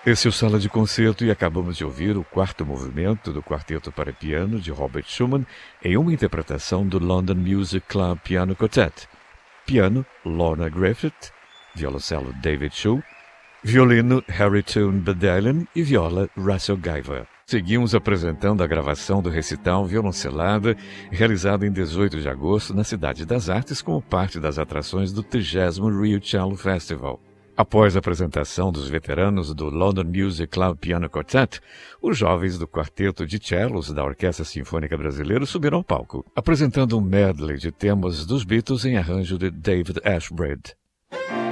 Esse é o Sala de Concerto e acabamos de ouvir o quarto movimento do Quarteto para Piano de Robert Schumann em uma interpretação do London Music Club Piano Quartet. Piano, Lorna Griffith, violoncelo David Shu, violino Harry-Tune Bedellen e viola Russell Guyver. Seguimos apresentando a gravação do recital Violoncelada, realizada em 18 de agosto na Cidade das Artes como parte das atrações do 30º Rio Cello Festival. Após a apresentação dos veteranos do London Music Club Piano Quartet, os jovens do quarteto de cellos da Orquestra Sinfônica Brasileira subiram ao palco, apresentando um medley de temas dos Beatles em arranjo de David Ashbridge.